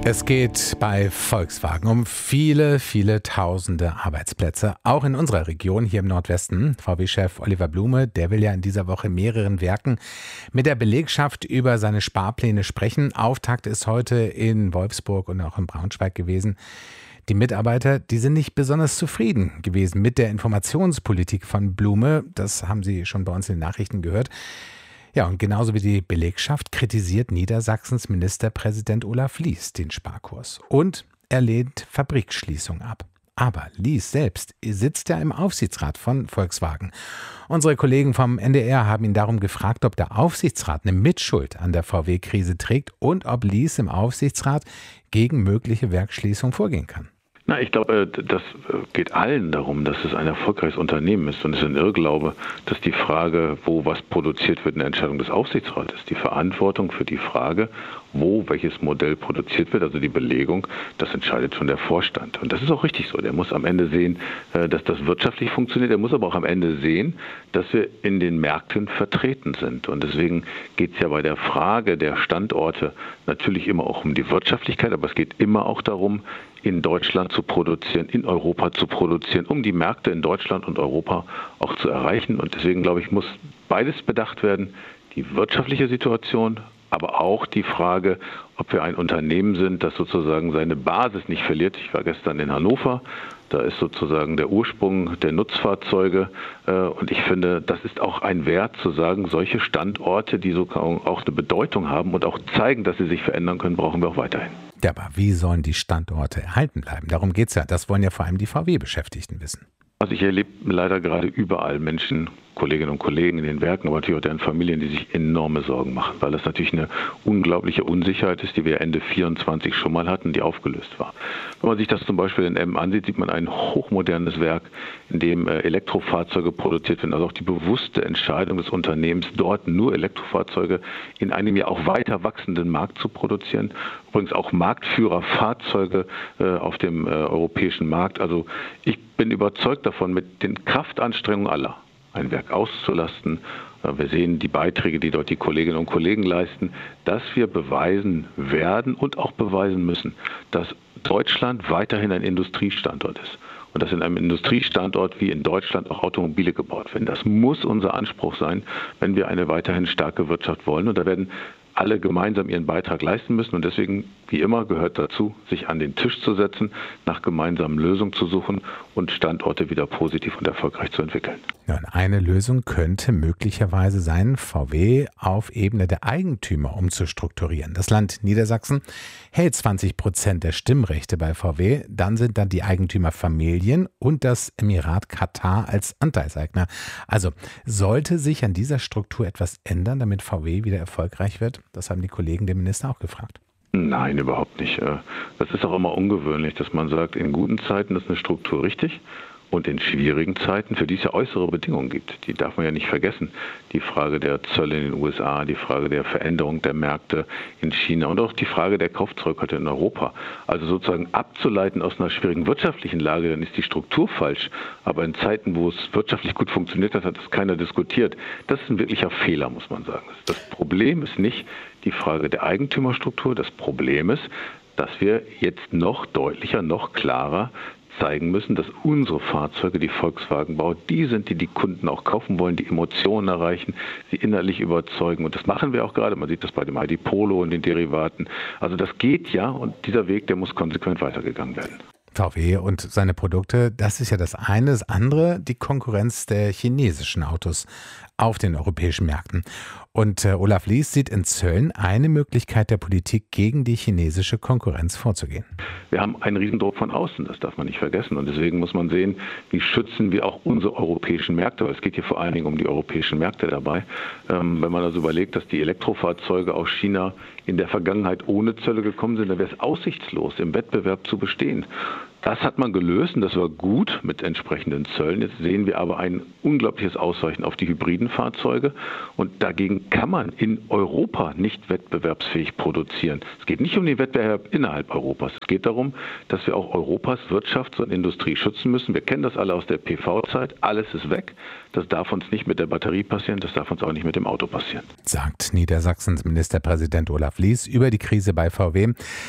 Es geht bei Volkswagen um viele, viele tausende Arbeitsplätze, auch in unserer Region hier im Nordwesten. VW-Chef Oliver Blume, der will ja in dieser Woche in mehreren Werken mit der Belegschaft über seine Sparpläne sprechen. Auftakt ist heute in Wolfsburg und auch in Braunschweig gewesen. Die Mitarbeiter, die sind nicht besonders zufrieden gewesen mit der Informationspolitik von Blume. Das haben Sie schon bei uns in den Nachrichten gehört. Ja, und genauso wie die Belegschaft kritisiert Niedersachsens Ministerpräsident Olaf Lies den Sparkurs. Und er lehnt Fabrikschließung ab. Aber Lies selbst sitzt ja im Aufsichtsrat von Volkswagen. Unsere Kollegen vom NDR haben ihn darum gefragt, ob der Aufsichtsrat eine Mitschuld an der VW-Krise trägt und ob Lies im Aufsichtsrat gegen mögliche Werksschließung vorgehen kann. Na, ich glaube, das geht allen darum, dass es ein erfolgreiches Unternehmen ist. Und es ist ein Irrglaube, dass die Frage, wo was produziert wird, eine Entscheidung des Aufsichtsrates ist. Die Verantwortung für die Frage, wo welches Modell produziert wird, also die Belegung, das entscheidet schon der Vorstand. Und das ist auch richtig so. Der muss am Ende sehen, dass das wirtschaftlich funktioniert. Er muss aber auch am Ende sehen, dass wir in den Märkten vertreten sind. Und deswegen geht es ja bei der Frage der Standorte natürlich immer auch um die Wirtschaftlichkeit, aber es geht immer auch darum, in Deutschland zu produzieren, in Europa zu produzieren, um die Märkte in Deutschland und Europa auch zu erreichen. Und deswegen, glaube ich, muss beides bedacht werden, die wirtschaftliche Situation, aber auch die Frage, ob wir ein Unternehmen sind, das sozusagen seine Basis nicht verliert. Ich war gestern in Hannover, da ist sozusagen der Ursprung der Nutzfahrzeuge und ich finde, das ist auch ein Wert zu sagen, solche Standorte, die sogar auch eine Bedeutung haben und auch zeigen, dass sie sich verändern können, brauchen wir auch weiterhin. Ja, aber wie sollen die Standorte erhalten bleiben? Darum geht es ja. Das wollen ja vor allem die VW-Beschäftigten wissen. Also ich erlebe leider gerade überall Menschen, Kolleginnen und Kollegen in den Werken, aber natürlich auch deren Familien, die sich enorme Sorgen machen, weil das natürlich eine unglaubliche Unsicherheit ist, die wir Ende 24 schon mal hatten, die aufgelöst war. Wenn man sich das zum Beispiel in Emmen ansieht, sieht man ein hochmodernes Werk, in dem Elektrofahrzeuge produziert werden, also auch die bewusste Entscheidung des Unternehmens, dort nur Elektrofahrzeuge in einem ja auch weiter wachsenden Markt zu produzieren. Übrigens auch Marktführerfahrzeuge auf dem europäischen Markt. Also ich bin überzeugt davon, mit den Kraftanstrengungen aller ein Werk auszulasten. Wir sehen die Beiträge, die dort die Kolleginnen und Kollegen leisten, dass wir beweisen werden und auch beweisen müssen, dass Deutschland weiterhin ein Industriestandort ist. Und dass in einem Industriestandort wie in Deutschland auch Automobile gebaut werden. Das muss unser Anspruch sein, wenn wir eine weiterhin starke Wirtschaft wollen. Und da werden alle gemeinsam ihren Beitrag leisten müssen. Und deswegen, wie immer, gehört dazu, sich an den Tisch zu setzen, nach gemeinsamen Lösungen zu suchen und Standorte wieder positiv und erfolgreich zu entwickeln. Ja, und eine Lösung könnte möglicherweise sein, VW auf Ebene der Eigentümer umzustrukturieren. Das Land Niedersachsen hält 20% der Stimmrechte bei VW. Dann sind dann die Eigentümerfamilien und das Emirat Katar als Anteilseigner. Also sollte sich an dieser Struktur etwas ändern, damit VW wieder erfolgreich wird? Das haben die Kollegen den Minister auch gefragt. Nein, überhaupt nicht. Das ist auch immer ungewöhnlich, dass man sagt, in guten Zeiten ist eine Struktur richtig. Und in schwierigen Zeiten, für die es ja äußere Bedingungen gibt, die darf man ja nicht vergessen. Die Frage der Zölle in den USA, die Frage der Veränderung der Märkte in China und auch die Frage der Kaufzurückhaltung in Europa. Also sozusagen abzuleiten aus einer schwierigen wirtschaftlichen Lage, dann ist die Struktur falsch. Aber in Zeiten, wo es wirtschaftlich gut funktioniert hat, hat es keiner diskutiert. Das ist ein wirklicher Fehler, muss man sagen. Das Problem ist nicht die Frage der Eigentümerstruktur. Das Problem ist, dass wir jetzt noch deutlicher, noch klarer zeigen müssen, dass unsere Fahrzeuge, die Volkswagen baut, die sind, die die Kunden auch kaufen wollen, die Emotionen erreichen, sie innerlich überzeugen. Und das machen wir auch gerade. Man sieht das bei dem ID Polo und den Derivaten. Also das geht ja und dieser Weg, der muss konsequent weitergegangen werden. VW und seine Produkte, das ist ja das eine. Das andere, die Konkurrenz der chinesischen Autos auf den europäischen Märkten. Und Olaf Lies sieht in Zöllen eine Möglichkeit der Politik, gegen die chinesische Konkurrenz vorzugehen. Wir haben einen Riesendruck von außen, das darf man nicht vergessen. Und deswegen muss man sehen, wie schützen wir auch unsere europäischen Märkte. Weil es geht hier vor allen Dingen um die europäischen Märkte dabei. Wenn man also überlegt, dass die Elektrofahrzeuge aus China in der Vergangenheit ohne Zölle gekommen sind, dann wäre es aussichtslos, im Wettbewerb zu bestehen. Das hat man gelöst und das war gut mit entsprechenden Zöllen. Jetzt sehen wir aber ein unglaubliches Ausweichen auf die hybriden Fahrzeuge und dagegen kann man in Europa nicht wettbewerbsfähig produzieren. Es geht nicht um den Wettbewerb innerhalb Europas. Es geht darum, dass wir auch Europas Wirtschaft und Industrie schützen müssen. Wir kennen das alle aus der PV-Zeit. Alles ist weg. Das darf uns nicht mit der Batterie passieren. Das darf uns auch nicht mit dem Auto passieren. Sagt Niedersachsens Ministerpräsident Olaf Lies über die Krise bei VW.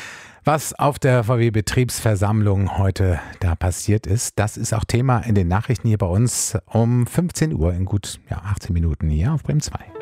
Was auf der VW-Betriebsversammlung heute da passiert ist, das ist auch Thema in den Nachrichten hier bei uns um 15 Uhr in gut 18 Minuten hier auf Bremen 2.